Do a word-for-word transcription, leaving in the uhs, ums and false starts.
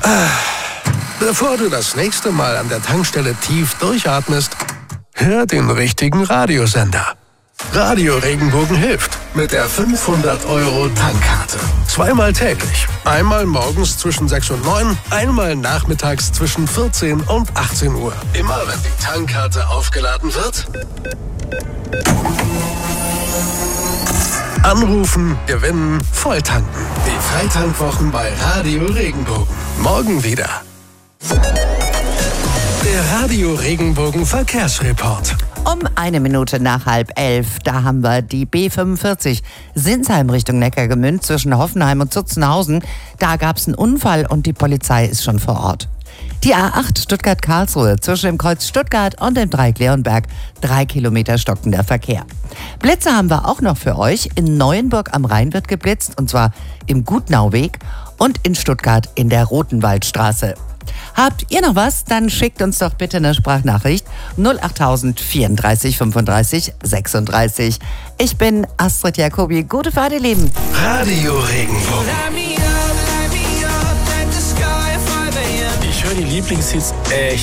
Bevor du das nächste Mal an der Tankstelle tief durchatmest, hör den richtigen Radiosender. Radio Regenbogen hilft mit der fünfhundert Euro Tankkarte. Zweimal täglich. Einmal morgens zwischen sechs und neun, einmal nachmittags zwischen vierzehn und achtzehn Uhr. Immer wenn die Tankkarte aufgeladen wird, anrufen, gewinnen, volltanken. Die Freitankwwochen bei Radio Regenbogen. Morgen wieder. Der Radio Regenbogen Verkehrsreport. Um eine Minute nach halb elf, da haben wir die B fünfundvierzig Sinsheim Richtung Neckargemünd zwischen Hoffenheim und Zutzenhausen. Da gab es einen Unfall und die Polizei ist schon vor Ort. Die A acht Stuttgart-Karlsruhe zwischen dem Kreuz Stuttgart und dem Dreieck Leonberg. Drei Kilometer stockender Verkehr. Blitze haben wir auch noch für euch. In Neuenburg am Rhein wird geblitzt und zwar im Gutnauweg und in Stuttgart in der Rotenwaldstraße. Habt ihr noch was? Dann schickt uns doch bitte eine Sprachnachricht null achttausend vierunddreißig fünfunddreißig sechsunddreißig. Ich bin Astrid Jacobi. Gute Fahrt, ihr Lieben. Radio Regenbogen. Ich höre die Lieblingshits echt